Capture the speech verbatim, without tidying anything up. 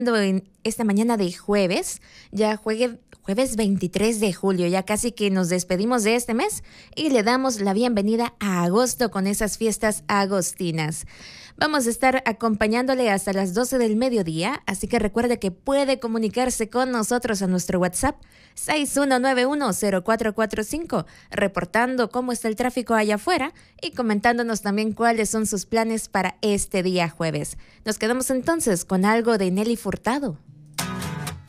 en esta mañana de jueves, ya juegue, jueves veintitrés de julio, ya casi que nos despedimos de este mes y le damos la bienvenida a agosto con esas fiestas agostinas. Vamos a estar acompañándole hasta las doce del mediodía, así que recuerde que puede comunicarse con nosotros a nuestro WhatsApp seis uno nueve uno cero cuatro cuatro cinco, reportando cómo está el tráfico allá afuera y comentándonos también cuáles son sus planes para este día jueves. Nos quedamos entonces con algo de Nelly Furtado.